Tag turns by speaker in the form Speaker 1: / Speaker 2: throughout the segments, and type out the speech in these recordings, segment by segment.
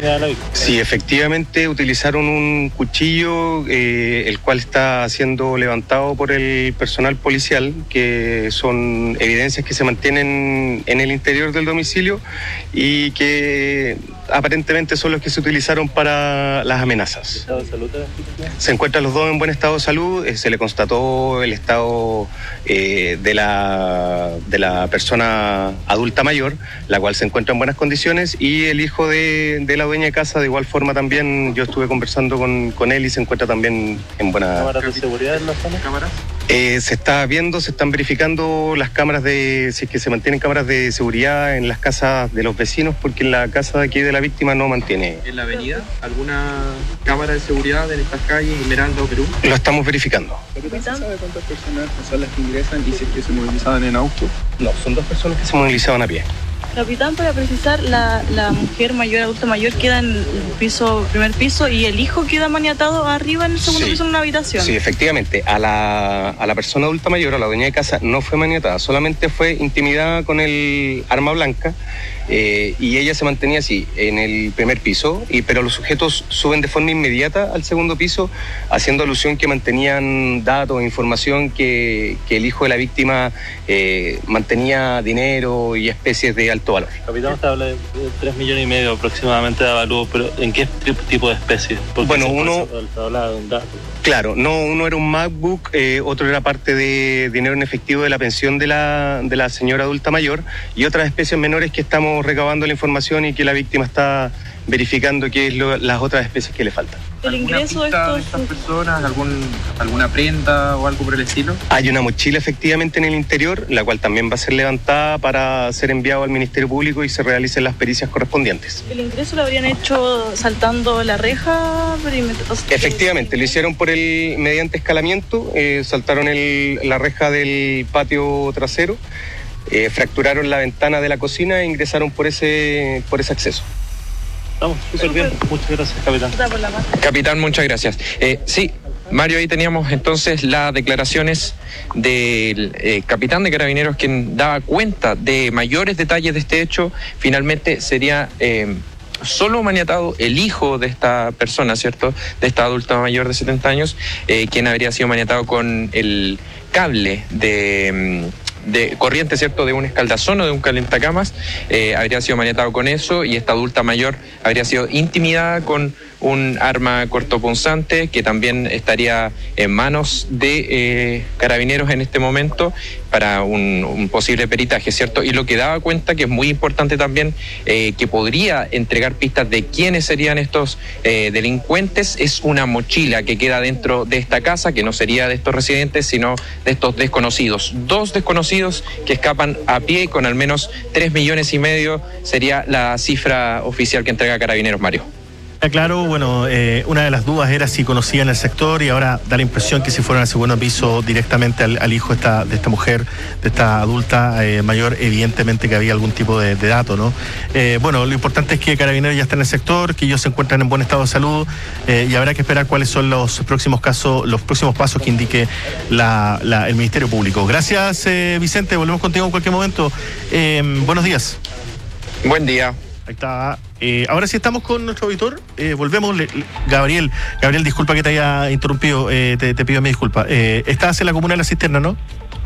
Speaker 1: intimidar a la víctima.
Speaker 2: Sí, efectivamente utilizaron un cuchillo, el cual está siendo levantado por el personal policial, que son evidencias que se mantienen en el interior del domicilio y que aparentemente son los que se utilizaron para las amenazas.
Speaker 1: ¿Estado de salud de la víctima?
Speaker 2: Se encuentran los dos en buen estado de salud, se le constató el estado de la persona adulta mayor, la cual se encuentra en buenas condiciones, y el hijo de la dueña de casa, de igual forma también, yo estuve conversando con él y se encuentra también en buena...
Speaker 1: ¿Cámaras de seguridad en la zona? ¿Cámaras?
Speaker 2: Se están verificando las cámaras si es que se mantienen cámaras de seguridad en las casas de los vecinos, porque en la casa de aquí de la víctima no mantiene.
Speaker 3: ¿En la avenida alguna cámara de seguridad en estas calles, Esmeralda o Perú?
Speaker 2: Lo estamos verificando.
Speaker 4: ¿Se sabe cuántas personas son las que ingresan y si es que se movilizaban en auto?
Speaker 2: No, son dos personas que se movilizaban a pie.
Speaker 5: Capitán, para precisar, la mujer mayor, adulta mayor, queda en el primer piso y el hijo queda maniatado arriba en el segundo piso en una habitación.
Speaker 2: Sí, efectivamente. A la persona adulta mayor, a la dueña de casa, no fue maniatada, solamente fue intimidada con el arma blanca y ella se mantenía así en el primer piso, pero los sujetos suben de forma inmediata al segundo piso, haciendo alusión que mantenían datos e información que el hijo de la víctima mantenía dinero y especies de alto valor.
Speaker 1: Capitán, usted habla de 3,5 millones aproximadamente de avalúo, pero ¿en qué tipo de especies?
Speaker 2: Bueno, uno...
Speaker 1: Hablaba de un dato.
Speaker 2: Claro, uno era un MacBook, otro era parte de dinero en efectivo de la pensión de la señora adulta mayor, y otras especies menores que estamos recabando la información y que la víctima está verificando qué es las otras especies que le faltan.
Speaker 5: El ingreso de
Speaker 3: estas personas, alguna prenda o algo por el estilo?
Speaker 2: Hay una mochila efectivamente en el interior, la cual también va a ser levantada para ser enviado al Ministerio Público y se realicen las pericias correspondientes.
Speaker 5: ¿El ingreso lo habrían hecho saltando la reja?
Speaker 2: Efectivamente, lo hicieron mediante escalamiento, saltaron la reja del patio trasero, fracturaron la ventana de la cocina e ingresaron por ese acceso.
Speaker 1: Estamos súper bien. Muchas gracias, capitán.
Speaker 3: Capitán, muchas gracias. Sí, Mario, ahí teníamos entonces las declaraciones del capitán de Carabineros, quien daba cuenta de mayores detalles de este hecho. Finalmente sería solo maniatado el hijo de esta persona, ¿cierto? De esta adulta mayor de 70 años, quien habría sido maniatado con el cable de corriente, ¿cierto?, de un escaldazón o de un calentacamas, habría sido maniatado con eso, y esta adulta mayor habría sido intimidada con un arma cortopunzante que también estaría en manos de Carabineros en este momento para un posible peritaje, ¿cierto? Y lo que daba cuenta, que es muy importante también, que podría entregar pistas de quiénes serían estos delincuentes, es una mochila que queda dentro de esta casa, que no sería de estos residentes, sino de estos desconocidos. 2 desconocidos que escapan a pie con al menos 3,5 millones sería la cifra oficial que entrega Carabineros, Mario.
Speaker 6: Claro, bueno, una de las dudas era si conocían el sector, y ahora da la impresión que si fueron al segundo piso directamente al hijo de esta mujer, de esta adulta mayor, evidentemente que había algún tipo de dato, ¿no? Bueno, lo importante es que Carabineros ya está en el sector, que ellos se encuentran en buen estado de salud, y habrá que esperar cuáles son los próximos pasos que indique el Ministerio Público. Gracias, Vicente, volvemos contigo en cualquier momento. Buenos días.
Speaker 3: Buen día.
Speaker 6: Ahí está. Ahora sí estamos con nuestro auditor. Volvemos. Gabriel, disculpa que te haya interrumpido. Te pido mi disculpa. Estás en la comuna de La Cisterna, ¿no?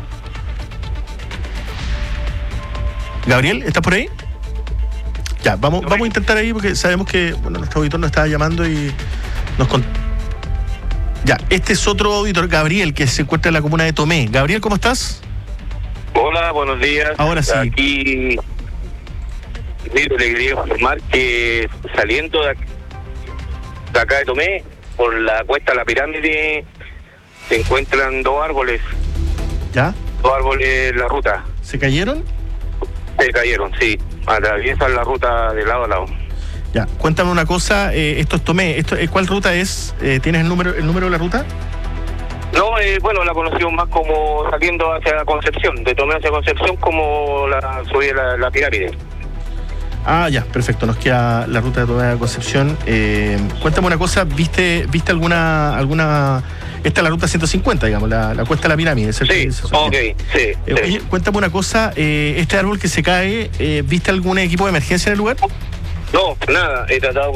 Speaker 6: Gabriel, ¿estás por ahí? Ya, vamos a intentar ahí, porque sabemos que nuestro auditor nos estaba llamando y nos Ya, este es otro auditor, Gabriel, que se encuentra en la comuna de Tomé. Gabriel, ¿cómo estás?
Speaker 7: Hola, buenos días.
Speaker 6: Ahora sí.
Speaker 7: Aquí, mire, le quería informar que saliendo de acá de Tomé, por la cuesta de la pirámide, se encuentran 2 árboles.
Speaker 6: ¿Ya?
Speaker 7: 2 árboles en la ruta.
Speaker 6: ¿Se cayeron?
Speaker 7: Se cayeron, sí. Atraviesan la ruta de lado a lado.
Speaker 6: Ya, cuéntame una cosa, esto es Tomé, ¿cuál ruta es? ¿Tienes el número de la ruta?
Speaker 7: No, bueno, la conocimos más como saliendo hacia Concepción, de Tomé hacia Concepción, como la subida la pirámide.
Speaker 6: Ah, ya, perfecto, nos queda la ruta de Tomé a Concepción. Cuéntame una cosa, ¿viste alguna... Esta es la ruta 150, digamos, la cuesta de la pirámide.
Speaker 7: Sí, ok, sí.
Speaker 6: Oye, cuéntame una cosa, este árbol que se cae, ¿viste algún equipo de emergencia en el lugar?
Speaker 7: No, nada, he tratado